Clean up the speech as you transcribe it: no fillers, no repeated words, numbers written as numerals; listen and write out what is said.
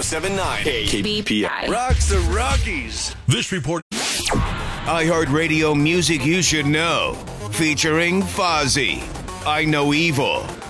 1079 KBPI. Rocks the Rockies. This report. iHeartRadio music you should know. Featuring Fozzy. I Know Evil.